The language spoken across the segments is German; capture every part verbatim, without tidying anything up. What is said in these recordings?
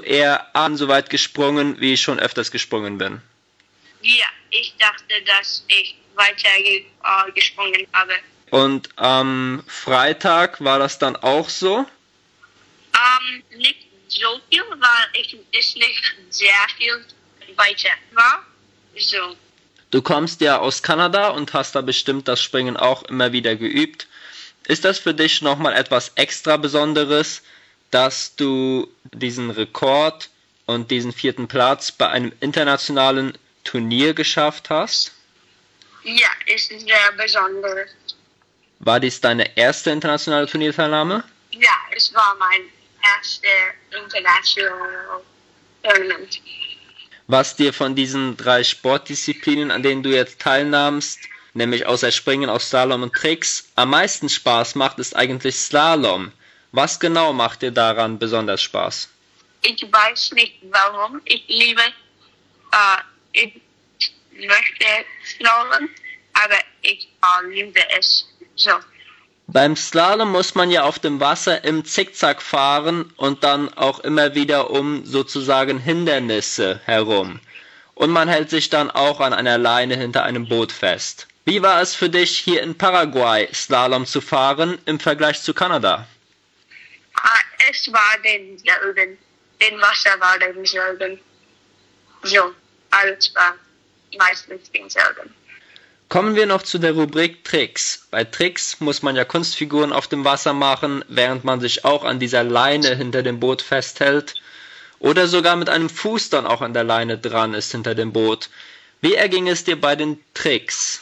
eher an so weit gesprungen, wie ich schon öfters gesprungen bin? Ja, ich dachte, dass ich weiter äh, gesprungen habe. Und am Freitag war das dann auch so? Ähm, nicht so viel, weil ich es nicht sehr viel weiter war. So. Du kommst ja aus Kanada und hast da bestimmt das Springen auch immer wieder geübt. Ist das für dich nochmal etwas extra Besonderes, dass du diesen Rekord und diesen vierten Platz bei einem internationalen Turnier geschafft hast? Ja, es ist sehr besonders. War dies deine erste internationale Turnierteilnahme? Ja, es war mein erster international Tournament. Was dir von diesen drei Sportdisziplinen, an denen du jetzt teilnahmst, nämlich außer Springen, auch Slalom und Tricks, am meisten Spaß macht, ist eigentlich Slalom. Was genau macht dir daran besonders Spaß? Ich weiß nicht warum. Ich liebe, äh, ich möchte Slalom, aber ich äh, liebe es so. Beim Slalom muss man ja auf dem Wasser im Zickzack fahren und dann auch immer wieder um sozusagen Hindernisse herum. Und man hält sich dann auch an einer Leine hinter einem Boot fest. Wie war es für dich, hier in Paraguay Slalom zu fahren im Vergleich zu Kanada? Äh, es war denselben. Den Wasser war denselben. So, alles war meistens denselben. Kommen wir noch zu der Rubrik Tricks. Bei Tricks muss man ja Kunstfiguren auf dem Wasser machen, während man sich auch an dieser Leine hinter dem Boot festhält oder sogar mit einem Fuß dann auch an der Leine dran ist hinter dem Boot. Wie erging es dir bei den Tricks?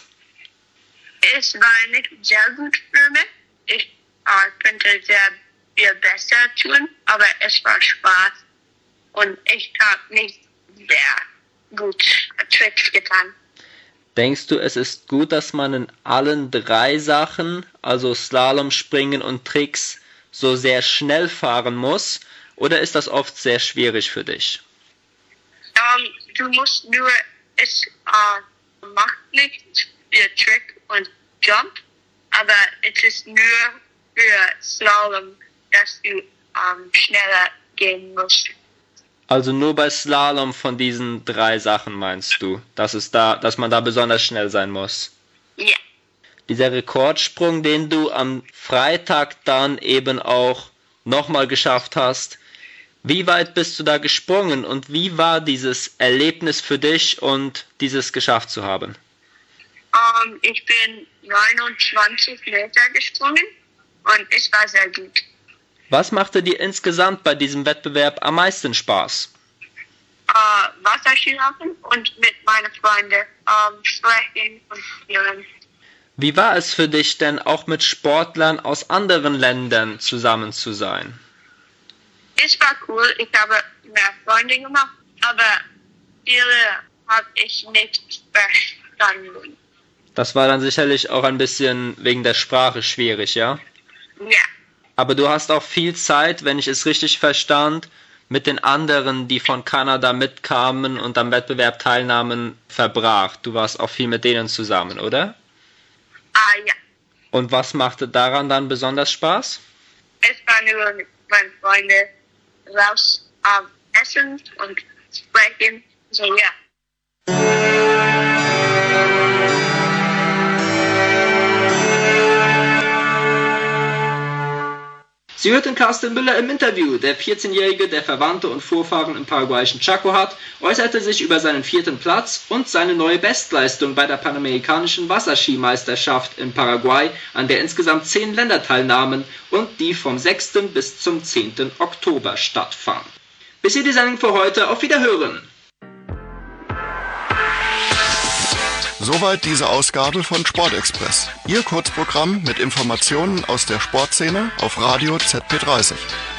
Es war nicht sehr gut für mich. Ich äh, könnte sehr viel besser tun, aber es war Spaß und ich habe nicht sehr gut Tricks getan. Denkst du, es ist gut, dass man in allen drei Sachen, also Slalom, Springen und Tricks, so sehr schnell fahren muss? Oder ist das oft sehr schwierig für dich? Um, du musst nur, es uh, macht nicht für Trick und Jump, aber es ist nur für Slalom, dass du um, schneller gehen musst. Also nur bei Slalom von diesen drei Sachen meinst du, dass es da, dass man da besonders schnell sein muss? Ja. Dieser Rekordsprung, den du am Freitag dann eben auch nochmal geschafft hast, wie weit bist du da gesprungen und wie war dieses Erlebnis für dich und dieses geschafft zu haben? Um, ich bin neunundzwanzig Meter gesprungen und es war sehr gut. Was machte dir insgesamt bei diesem Wettbewerb am meisten Spaß? Uh, Wasserskilaufen und mit meinen Freunden um, sprechen und spielen. Wie war es für dich denn, auch mit Sportlern aus anderen Ländern zusammen zu sein? Es war cool, ich habe mehr Freunde gemacht, aber viele habe ich nicht verstanden. Das war dann sicherlich auch ein bisschen wegen der Sprache schwierig, ja? Ja. Aber du hast auch viel Zeit, wenn ich es richtig verstand, mit den anderen, die von Kanada mitkamen und am Wettbewerb teilnahmen, verbracht. Du warst auch viel mit denen zusammen, oder? Ah, ja. Und was machte daran dann besonders Spaß? Es war nur mit meinen Freunden raus um, essen und sprechen, so ja. Sie hörten Carsten Müller im Interview. Der vierzehnjährige, der Verwandte und Vorfahren im paraguayischen Chaco hat, äußerte sich über seinen vierten Platz und seine neue Bestleistung bei der panamerikanischen Wasserskimeisterschaft in Paraguay, an der insgesamt zehn Länder teilnahmen und die vom sechsten bis zum zehnten Oktober stattfand. Bis hier die Sendung für heute. Auf Wiederhören! Soweit diese Ausgabe von Sportexpress. Ihr Kurzprogramm mit Informationen aus der Sportszene auf Radio Z P dreißig.